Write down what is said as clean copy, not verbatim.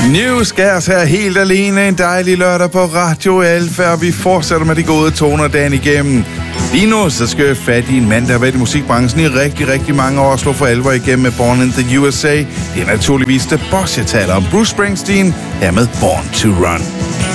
Newscasts her helt alene en dejlig lørdag på Radio Alfa, og vi fortsætter med de gode toner dagen igennem. Lige nu så skal jeg fat i en mand, der har været i musikbranchen i rigtig mange år og slå for alvor igennem med Born in the USA. Det er naturligvis The Boss, jeg taler om. Bruce Springsteen er med Born to Run.